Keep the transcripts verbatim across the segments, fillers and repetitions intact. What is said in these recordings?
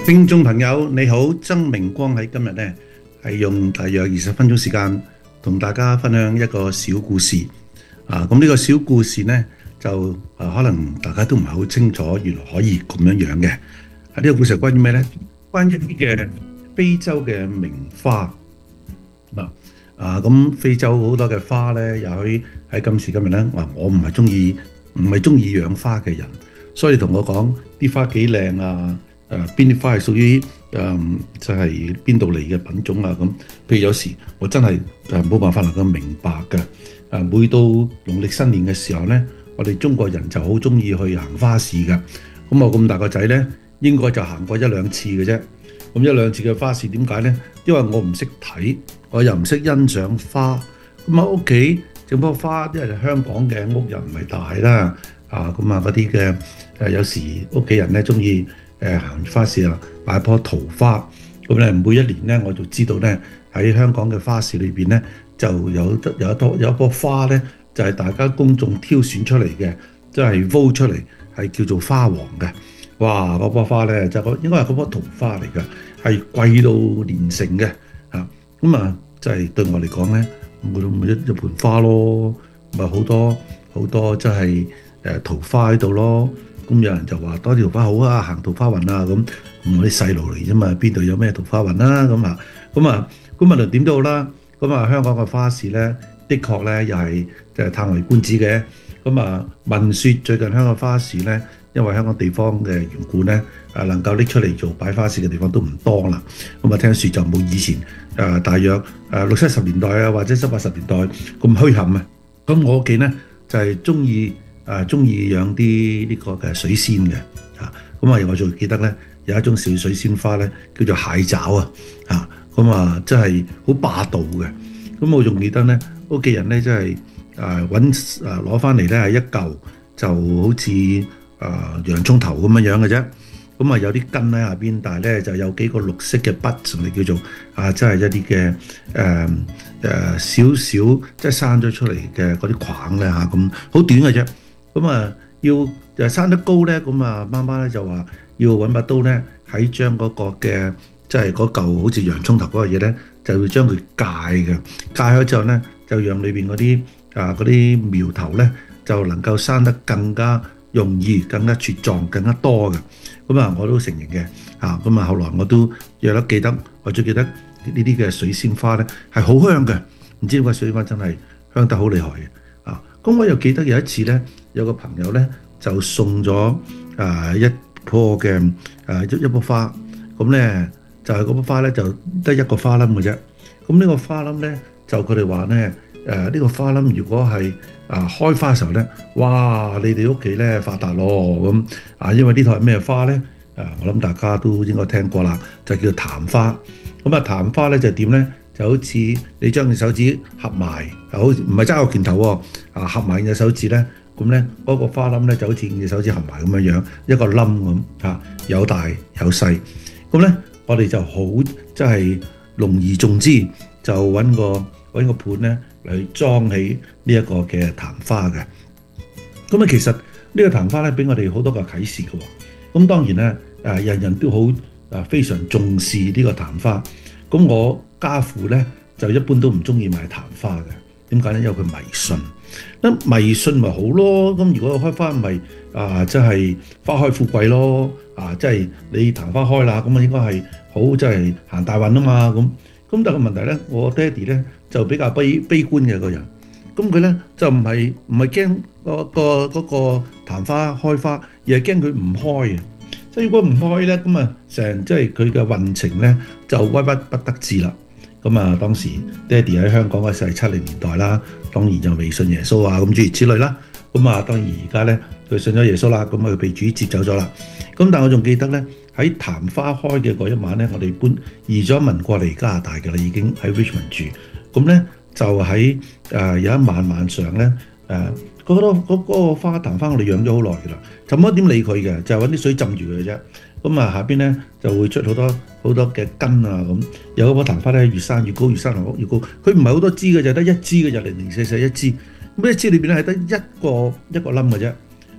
聽眾朋友你好，曾明光喺今日呢係用大約二十分鐘時間同大家分享一個小故事啊。咁呢個小故事呢就啊可能大家都唔係好清楚，原來可以咁樣樣嘅。啊呢個故事係關於咩呢？關於一啲嘅非洲嘅名花嗱啊。咁非洲好多嘅花呢，又喺喺今時今日呢，話我唔係中意唔係中意養花嘅人，所以你同我講啲花幾靚啊。誒邊啲花係屬於誒、嗯、就係邊度嚟嘅品種啊？咁譬如有時我真係誒冇辦法能夠明白嘅。誒每到農曆新年嘅時候咧，我哋中國人就好中意去行花市嘅。咁我咁大個仔咧，應該就行過一兩次嘅啫。咁一兩次嘅花市點解咧？因為我唔識睇，我又唔識欣賞花。咁喺屋企整棵花，因為香港嘅屋又唔係大啦。啊咁啊嗰啲嘅誒有時屋企人咧中意。誒行花市啊，買棵桃花咁咧，每一年咧我就知道咧喺香港嘅花市裏邊咧就有得有一棵有一棵花咧就係、是、大家公眾挑選出嚟嘅，即係 vote 出嚟係叫做花王嘅。哇！嗰棵花咧就應該係嗰棵桃花嚟㗎，係貴到連城嘅嚇。咁啊，即係對我嚟講咧，每每一一盆花咯，咪好多好多即係誒桃花喺度咯。咁有人就話多啲桃花好啊，行桃花運啊咁，唔係啲細路嚟啫嘛，邊度有咩桃花運啦咁啊？咁啊，咁無論點都好啦。咁啊，香港嘅花市咧，的確咧又係即係歎為觀止嘅。咁啊，聞説最近香港花市咧，因為香港地方嘅緣故咧，啊能夠拎出嚟做擺花市嘅地方都唔多啦。咁啊，聽説就冇以前誒大約誒六七十年代啊，或者七八十年代咁墟冚啊。咁我屋企咧就係中意。誒中意養啲呢個嘅水仙嘅嚇，咁啊我仲記得咧有一種小水仙花咧叫做蟹爪啊嚇，咁啊真係好霸道嘅。咁我仲記得咧屋企人咧真係誒揾誒攞翻嚟咧係一嚿就好似誒、呃、洋葱頭咁樣樣嘅啫。咁啊有啲根喺下邊，但係咧就有幾個綠色嘅筆，我哋叫做啊，即係一啲嘅誒誒少少即係生咗出嚟嘅嗰啲框咧嚇，咁好短嘅啫。咁啊，要誒生得高咧，咁啊媽媽咧就話要揾把刀咧，喺將嗰個嘅即係嗰嚿好似洋葱頭嗰個嘢咧，就要將佢界嘅，界開之後咧，就讓裏邊嗰啲啊嗰啲苗頭咧，就能夠生得更加容易、更加茁壯、更加多嘅。咁啊，我都承認嘅啊。咁啊，後來我都約得記得，我最記得呢啲嘅水仙花咧係好香嘅，唔知點解水仙花真係香得好厲害嘅啊。咁我又記得有一次咧。有個朋友咧就送咗誒、呃、一棵嘅誒、呃、一一棵花，咁咧就係、是、嗰棵花咧就得一個花冧嘅啫。咁呢個花冧咧就佢哋話咧誒呢、呃這個花冧如果係啊、呃、開花嘅時候咧，哇！你哋屋企咧發達咯咁啊，因為呢套係咩花咧？誒、呃、我諗大家都應該聽過啦，就叫曇花。咁啊曇花咧就點咧？就好似你將隻手指合埋，好唔係揸個拳頭喎啊，合埋隻手指咧。咁咧，嗰個花冧咧就好似隻手指合埋咁樣樣，一個冧咁嚇，有大有細。咁咧，我哋就好即係隆而重之，就揾個揾個盤咧嚟裝起呢一個嘅曇花嘅。咁啊，其實呢個曇花咧俾我哋好多個啟示嘅喎。咁當然咧，誒人人都好誒非常重視呢個曇花。咁我家父咧就一般都唔中意買曇花嘅。點解咧？因為佢迷信。咁迷信咪好咯，咁如果開花咪啊，即係花開富貴咯，啊，即係你曇花開啦，咁啊應該係好，即係行大運啊嘛，咁咁但係個問題咧，我爹哋咧就比較悲悲觀嘅個人，咁佢咧就唔係唔係驚個個嗰個曇花開花，而係驚佢唔開啊，即係如果唔開咧，咁啊成即係佢嘅運程咧就屈屈不得志啦。咁啊，當時爹哋喺香港嗰時係七零年代啦，當然就未信耶穌啊，咁諸如此類啦。咁啊，當然而家咧佢信咗耶穌啦，咁佢被主接走咗啦。咁但係我仲記得咧，喺曇花開嘅嗰一晚咧，我哋搬移咗民過嚟加拿大嘅啦，已經喺 Richmond 住。咁咧就喺誒、呃、有一晚晚上咧誒嗰個嗰個花曇花我哋養咗好耐嘅啦，就冇點理佢嘅，就係揾啲水浸住佢嘅啫。咁啊下邊咧就會出好多好多嘅根啊咁，有嗰棵曇花咧越生越高，越生越高。佢唔係好多枝嘅，就得一枝嘅，就零零四四一枝。咁一枝裏邊咧係得一個一個冧嘅啫。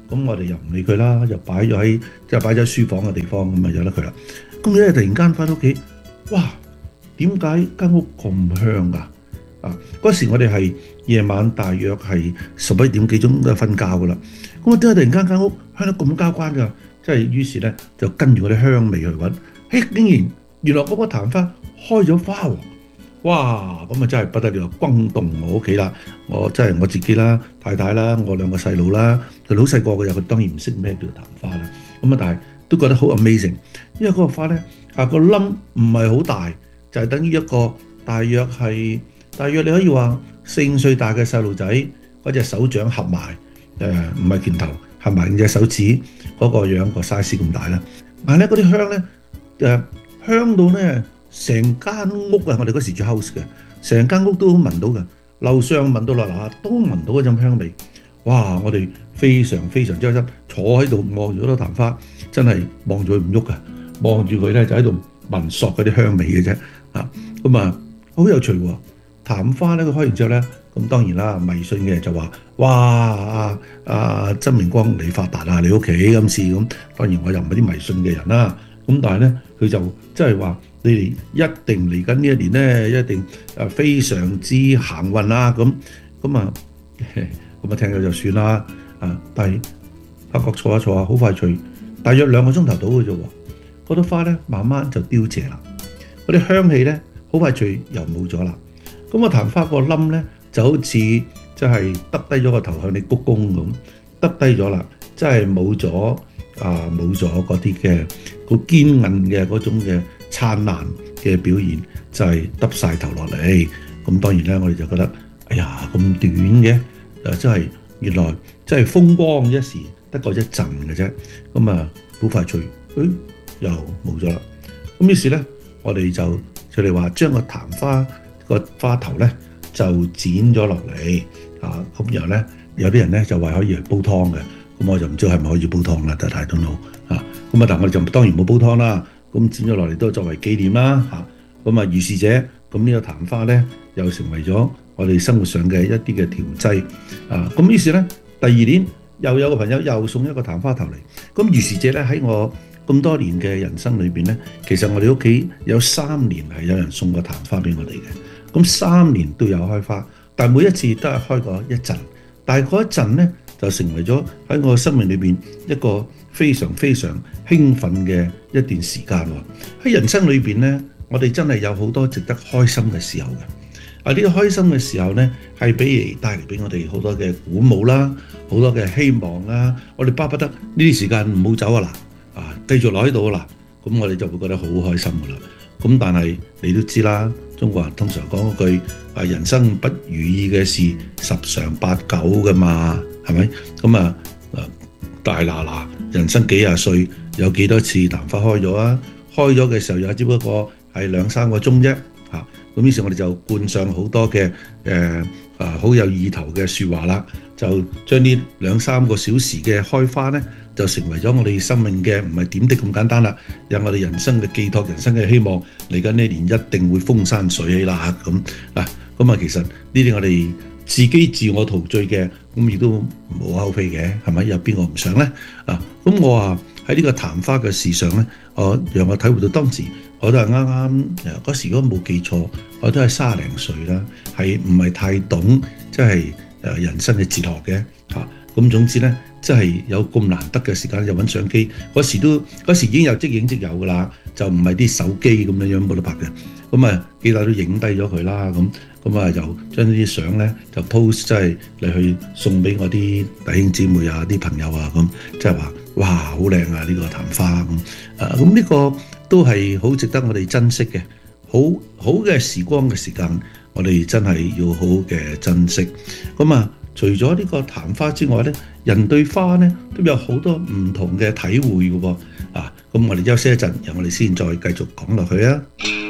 咁我哋又唔理佢啦，又擺咗喺即係擺咗喺書房嘅地方，咁啊由得佢啦。咁一日突然間翻到屋企，哇！點解間屋咁香㗎？啊！嗰時我哋係夜晚大約係十一點幾鐘就瞓覺㗎啦。咁我點解突然間間屋香得咁交關㗎？即係於是咧就跟住嗰啲香味去揾，嘿！竟然原來嗰個曇花開咗花喎！哇！咁啊真係不得了，轟動我屋企啦！我真係我自己啦、太太啦、我兩個細路啦，佢好細個嘅，佢當然唔識咩叫曇花啦。咁啊，但係都覺得好 amazing，因為嗰個花咧啊個冧唔係好大，就係等於一個大約係大約你可以話四五歲大嘅細路仔嗰隻手掌合埋，誒唔係拳頭合埋隻手指嗰個樣個 size 咁大啦。但係咧嗰啲香咧誒香到咧〜成間屋啊！我哋嗰時住 house 嘅，成間屋都聞到嘅，樓上聞到落樓下都聞到嗰陣香味。哇！我哋非常非常之開心，坐喺度望住嗰朵曇花，真係望住佢唔喐嘅，望住佢咧就喺度聞索嗰啲香味嘅啫。啊，咁啊好有趣喎！曇花咧佢開完之後咧，咁當然啦，迷信嘅就話：哇！啊啊曾明光你發達啊！你屋企今次咁，當然我又唔係啲迷信嘅人啦。咁但係咧佢就即係話。你哋一定嚟緊呢一年咧，一定誒非常之行運啦！咁咁啊，咁啊聽咗就算啦啊！但係發覺坐下坐下，好快脆，大約兩個鐘頭到嘅啫喎，嗰朵花咧慢慢就凋謝啦，嗰啲香氣咧好快脆又冇咗啦。咁個曇花個冧咧就好似即係耷低咗個頭向你鞠躬咁，耷低咗啦，即係冇咗啊冇咗嗰啲嘅好堅韌嘅嗰種嘅。燦爛嘅表現就係耷晒頭落嚟，咁當然咧，我哋就覺得，哎呀咁短嘅，誒真係原來真係風光一時，得個一陣嘅啫，咁啊好快脆，誒、哎、又冇咗啦。咁於是咧，我哋就佢哋話將個曇花個花頭咧就剪咗落嚟，啊咁然後咧有啲人咧就話可以嚟煲湯嘅，咁我就唔知係咪可以煲湯啦，但係都好啊。咁啊，但係我哋就當然冇煲湯啦。咁剪咗落嚟都作為紀念啦嚇，咁啊如是者，咁呢個曇花咧又成為咗我哋生活上嘅一啲嘅調劑啊！咁於是咧第二年又有個朋友又送一個曇花頭嚟，咁如是者咧喺我咁多年嘅人生裏邊咧，其實我哋屋企有三年係有人送過曇花俾我哋嘅，咁三年都有開花，但係每一次都係開過一陣，但係嗰一陣咧就成為咗喺我生命裏邊一個非常非常興奮嘅一段時間喎。喺人生裏邊咧，我哋真係有好多值得開心嘅時候嘅。啊，呢個開心嘅時候咧，係俾嚟帶嚟俾我哋好多嘅鼓舞啦，好多嘅希望啦。我哋巴不得呢啲時間唔好走啊嗱，啊繼續留喺度啊嗱，咁我哋就會覺得好開心噶啦。咁但係你都知啦，中國人通常講嗰句啊，人生不如意嘅事十常八九噶嘛，係咪？咁啊，大嗱嗱，人生幾廿歲，有幾多次曇花開咗啊？開咗嘅時候又只不過係兩三個鐘啫，嚇。咁於是我哋就灌上好多嘅誒啊好有意頭嘅説話啦，就將呢兩三個小時嘅開花咧，就成為咗我哋生命嘅唔係點滴咁簡單啦，有我哋人生嘅寄託、人生嘅希望。嚟緊呢年一定會風生水起啦，咁嗱，咁啊其實呢啲我哋自己自我陶醉嘅，咁亦都無可厚非嘅，係咪？有邊個唔想咧？啊，咁我話喺呢個曇花嘅事上咧，我讓我體會到當時我都係啱啱誒嗰時，如果冇記錯，我都係卅零歲啦，係唔係太懂即係誒人生嘅哲學嘅嚇？咁、啊、總之咧，即係有咁難得嘅時間，又揾相機，嗰時都嗰時已經有即影即有噶啦，就唔係啲手機咁樣樣冇得拍嘅。咁啊，記得都影低咗佢啦，咁咁啊，就將呢啲相咧就 post 即係嚟去送俾我啲弟兄姊妹啊、啲朋友啊，咁即係話哇好靚啊！呢、這個曇花咁啊，咁呢個都係好值得我哋珍惜嘅，好好嘅時光嘅時間，我哋真係要好好嘅珍惜。咁啊，除咗呢個曇花之外咧，人對花咧都有好多唔同嘅體會嘅喎啊！咁我哋休息一陣，然後我哋先再繼續講落去啊。